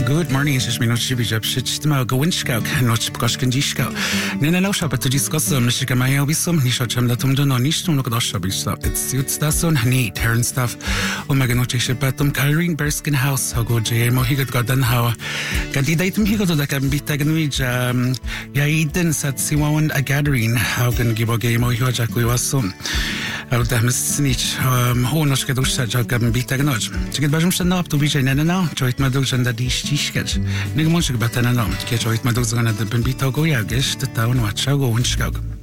Good morning, is mi noci bijab shitma go winskog, noci bgoshkin disko. Nina no shop to discuss Michigan Mayo bisum, Nisha Chamlatum don Nishtum look at Shabisa. It's suits dasun, neat, turn stuff. Omega noci shipatum, Kyrene Berskin House, how go JMO, he got done how. Candidatum he got to the Gambitaganwij, Yaiden sat Siwan a gathering, how can give a game or Yojaku was soon. Out there, Miss Snitch, Honosh Kadusha, Jagam Bitaganoj. To get Bajum up to Vijay Nana, Joy Madus and the dish sketch. Nigmonshik Batana, get Joy Madus on the Bimbito Goyagish, the town, watch, go and Chicago.